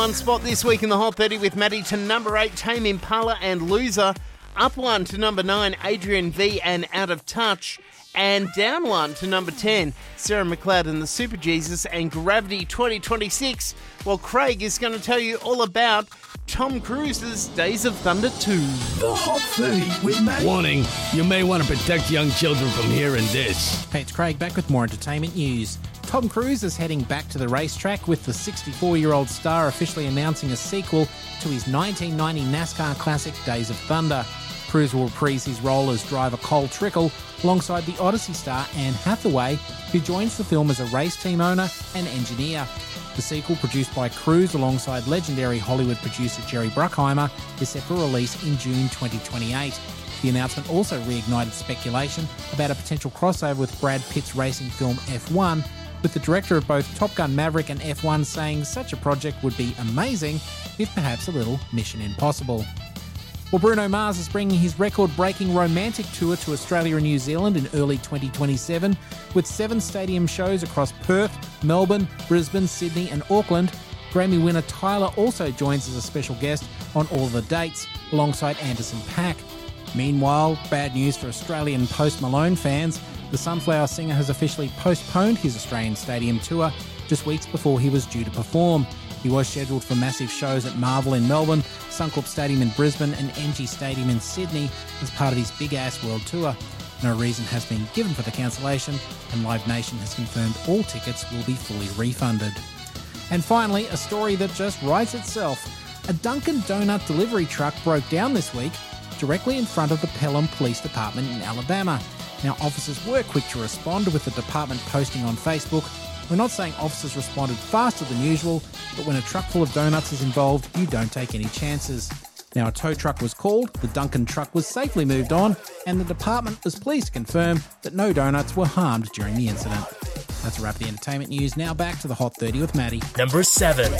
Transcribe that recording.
One spot this week in the Hot 30 with Maddie to number 8, Tame Impala and Loser. Up one to number 9, Adrian V and Out of Touch. And down one to number 10, Sarah McLeod and the Super Jesus and Gravity 2026. Well, Craig is going to tell you all about Tom Cruise's Days of Thunder 2. The Hot 30 with Maddie. Warning, you may want to protect young children from hearing this. Hey, it's Craig back with more entertainment news. Tom Cruise is heading back to the racetrack with the 64-year-old star officially announcing a sequel to his 1990 NASCAR classic Days of Thunder. Cruise will reprise his role as driver Cole Trickle alongside the Odyssey star Anne Hathaway, who joins the film as a race team owner and engineer. The sequel, produced by Cruise alongside legendary Hollywood producer Jerry Bruckheimer, is set for release in June 2028. The announcement also reignited speculation about a potential crossover with Brad Pitt's racing film F1, with the director of both Top Gun Maverick and F1 saying such a project would be amazing, if perhaps a little Mission Impossible. Well, Bruno Mars is bringing his record-breaking romantic tour to Australia and New Zealand in early 2027, with 7 stadium shows across Perth, Melbourne, Brisbane, Sydney and Auckland. Grammy winner Tyler also joins as a special guest on all of the dates, alongside Anderson .Paak. Meanwhile, bad news for Australian Post Malone fans. The Sunflower singer has officially postponed his Australian stadium tour just weeks before he was due to perform. He was scheduled for massive shows at Marvel in Melbourne, Suncorp Stadium in Brisbane and NG Stadium in Sydney as part of his big-ass world tour. No reason has been given for the cancellation, and Live Nation has confirmed all tickets will be fully refunded. And finally, a story that just writes itself. A Dunkin' Donut delivery truck broke down this week directly in front of the Pelham Police Department in Alabama. Now, officers were quick to respond, with the department posting on Facebook, "We're not saying officers responded faster than usual, but when a truck full of donuts is involved, you don't take any chances." Now, a tow truck was called, the Dunkin' truck was safely moved on, and the department was pleased to confirm that no donuts were harmed during the incident. That's a wrap of the entertainment news. Now back to the Hot 30 with Maddie. Number 7.